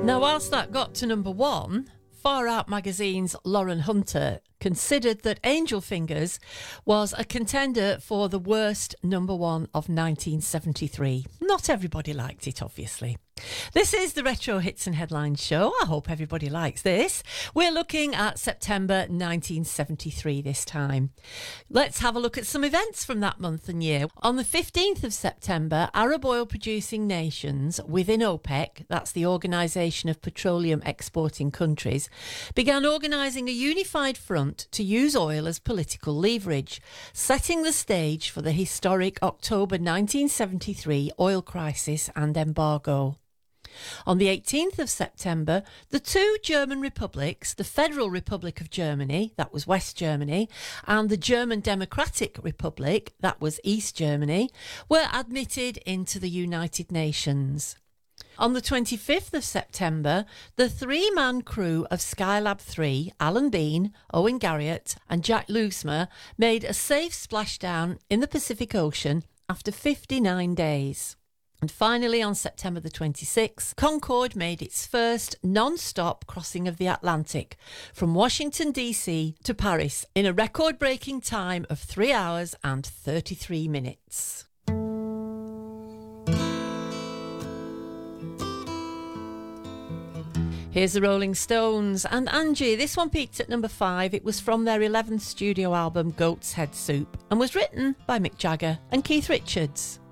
Now, whilst that got to number one, Far Out magazine's Lauren Hunter considered that Angel Fingers was a contender for the worst number one of 1973. Not everybody liked it, obviously. This is the Retro Hits and Headlines show. I hope everybody likes this. We're looking at September 1973 this time. Let's have a look at some events from that month and year. On the 15th of September, Arab oil producing nations within OPEC, that's the Organisation of Petroleum Exporting Countries, began organising a unified front to use oil as political leverage, setting the stage for the historic October 1973 oil crisis and embargo. On the 18th of September, the two German republics, the Federal Republic of Germany, that was West Germany, and the German Democratic Republic, that was East Germany, were admitted into the United Nations. On the 25th of September, the three-man crew of Skylab 3, Alan Bean, Owen Garriott and Jack Loosmer, made a safe splashdown in the Pacific Ocean after 59 days. And finally, on September the 26th, Concorde made its first non-stop crossing of the Atlantic from Washington, D.C. to Paris in a record-breaking time of 3 hours and 33 minutes. Here's the Rolling Stones and Angie. This one peaked at number 5. It was from their 11th studio album, Goat's Head Soup, and was written by Mick Jagger and Keith Richards.